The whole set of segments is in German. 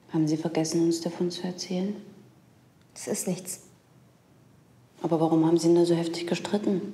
Haben Sie vergessen, uns davon zu erzählen? Das ist nichts. Aber warum haben Sie denn da so heftig gestritten?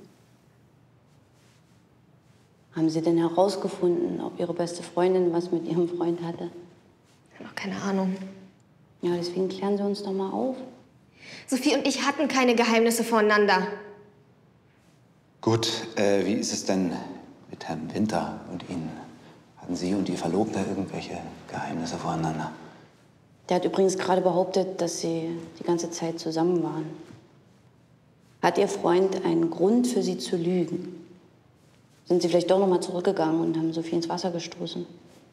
Haben Sie denn herausgefunden, ob Ihre beste Freundin was mit Ihrem Freund hatte? Ich habe noch keine Ahnung. Ja, deswegen klären Sie uns doch mal auf. Sophie und ich hatten keine Geheimnisse voneinander. Gut, wie ist es denn mit Herrn Winter und Ihnen? Hatten Sie und Ihr Verlobter irgendwelche Geheimnisse voreinander? Der hat übrigens gerade behauptet, dass Sie die ganze Zeit zusammen waren. Hat Ihr Freund einen Grund für Sie zu lügen? Sind Sie vielleicht doch noch mal zurückgegangen und haben Sophie ins Wasser gestoßen?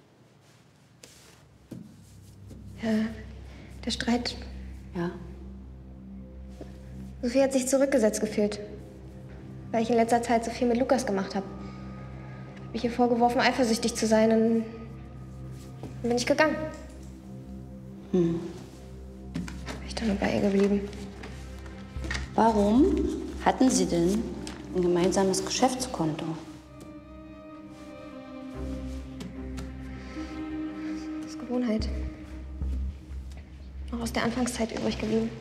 Ja, der Streit. Ja. Sophie hat sich zurückgesetzt gefühlt, weil ich in letzter Zeit so viel mit Lukas gemacht habe. Hab ich ihr vorgeworfen, eifersüchtig zu sein, und dann bin ich gegangen. Bin ich dann bei ihr geblieben. Warum hatten Sie denn ein gemeinsames Geschäftskonto? Das ist Gewohnheit. Noch aus der Anfangszeit übrig geblieben.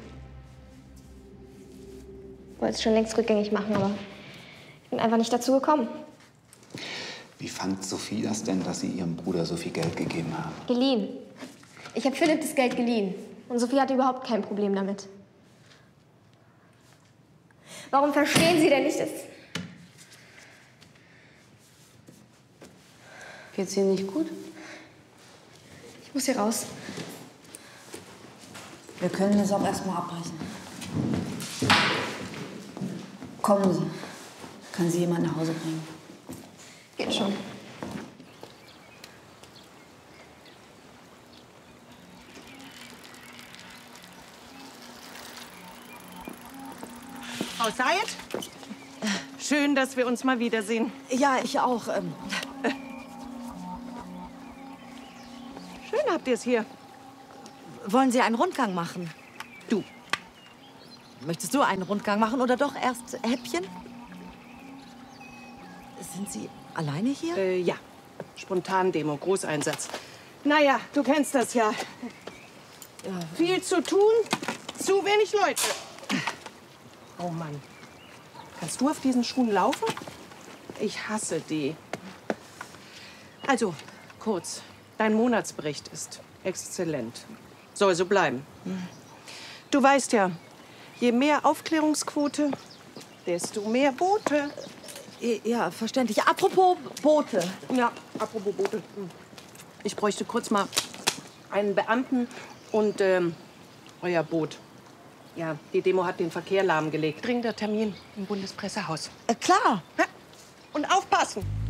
Ich wollte es schon längst rückgängig machen, aber ich bin einfach nicht dazu gekommen. Wie fand Sophie das denn, dass Sie Ihrem Bruder so viel Geld gegeben haben? Geliehen. Ich habe Philipp das Geld geliehen. Und Sophie hatte überhaupt kein Problem damit. Warum verstehen Sie denn nicht das? Geht's Ihnen nicht gut? Ich muss hier raus. Wir können das auch erstmal abbrechen. Kommen Sie. Kann Sie jemand nach Hause bringen? Geht schon. Frau Sayed? Schön, dass wir uns mal wiedersehen. Ja, ich auch. Schön habt ihr es hier. Wollen Sie einen Rundgang machen? Du. Möchtest du einen Rundgang machen oder doch erst Häppchen? Sind Sie alleine hier? Ja. Spontan-Demo, Großeinsatz. Naja, du kennst das ja. Viel zu tun, zu wenig Leute. Oh Mann. Kannst du auf diesen Schuhen laufen? Ich hasse die. Also, kurz. Dein Monatsbericht ist exzellent. Soll so bleiben. Du weißt ja, je mehr Aufklärungsquote, desto mehr Boote. Ja, verständlich. Apropos Boote. Ja, apropos Boote. Ich bräuchte kurz mal einen Beamten und euer Boot. Ja, die Demo hat den Verkehr lahmgelegt. Dringender Termin im Bundespressehaus. Klar. Ja. Und aufpassen!